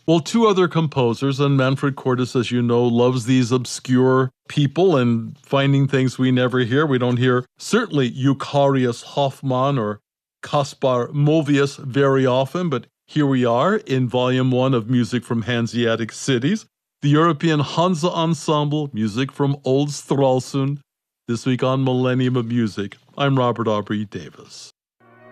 Well, two other composers, and Manfred Cordes, as you know, loves these obscure people and finding things we never hear. We don't hear certainly Eucharius Hoffmann or Caspar Movius very often, but here we are in Volume 1 of Music from Hanseatic Cities, the European Hansa Ensemble, music from Old Stralsund. This week on Millennium of Music, I'm Robert Aubrey Davis.